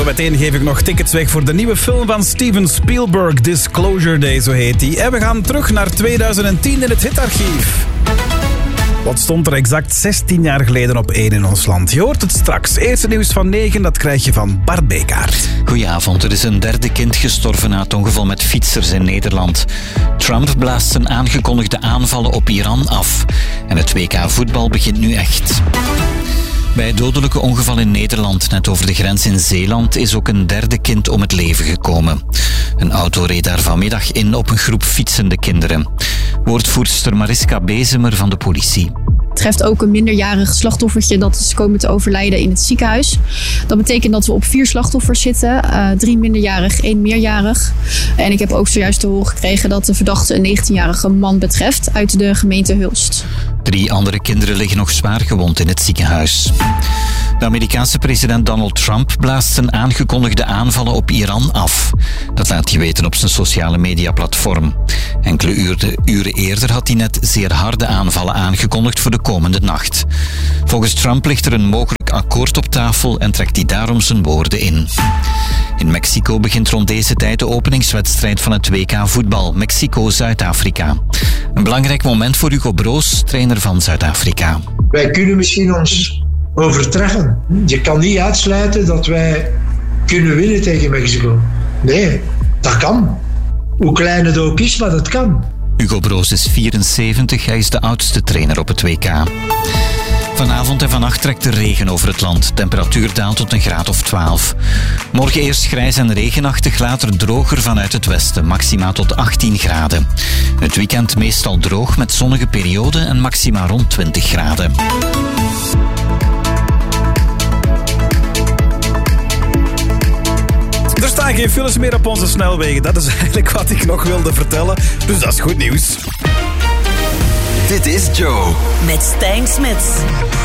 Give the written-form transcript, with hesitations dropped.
Zometeen geef ik nog tickets weg voor de nieuwe film van Steven Spielberg, Disclosure Day, zo heet die. En we gaan terug naar 2010 in het hitarchief. Wat stond er exact 16 jaar geleden op 1 in ons land? Je hoort het straks. Eerste nieuws van 9, dat krijg je van Bart Bekaert. Goedenavond. Er is een derde kind gestorven na het ongeval met fietsers in Nederland. Trump blaast zijn aangekondigde aanvallen op Iran af. En het WK voetbal begint nu echt. Bij het dodelijke ongeval in Nederland, net over de grens in Zeeland, is ook een derde kind om het leven gekomen. Een auto reed daar vanmiddag in op een groep fietsende kinderen. Woordvoerster Mariska Bezemer van de politie. Het treft ook een minderjarig slachtoffertje dat is komen te overlijden in het ziekenhuis. Dat betekent dat we op 4 slachtoffers zitten. 3 minderjarig, 1 meerjarig. En ik heb ook zojuist te horen gekregen dat de verdachte een 19-jarige man betreft uit de gemeente Hulst. 3 andere kinderen liggen nog zwaar gewond in het ziekenhuis. De Amerikaanse president Donald Trump blaast zijn aangekondigde aanvallen op Iran af. Dat laat hij weten op zijn sociale mediaplatform. Enkele uren eerder had hij net zeer harde aanvallen aangekondigd voor de komende nacht. Volgens Trump ligt er een mogelijk akkoord op tafel en trekt hij daarom zijn woorden in. In Mexico begint rond deze tijd de openingswedstrijd van het WK voetbal Mexico-Zuid-Afrika. Een belangrijk moment voor Hugo Broos, trainer van Zuid-Afrika. Wij kunnen misschien ons overtreffen. Je kan niet uitsluiten dat wij kunnen winnen tegen Mexico. Nee, dat kan. Hoe klein het ook is, maar dat kan. Hugo Broos is 74, hij is de oudste trainer op het WK. Vanavond en vannacht trekt de regen over het land. Temperatuur daalt tot een graad of 12. Morgen eerst grijs en regenachtig, later droger vanuit het westen. Maxima tot 18 graden. Het weekend meestal droog met zonnige perioden en maxima rond 20 graden. Er staan geen files meer op onze snelwegen. Dat is eigenlijk wat ik nog wilde vertellen. Dus dat is goed nieuws. Dit is Joe. Met Stijn Smits.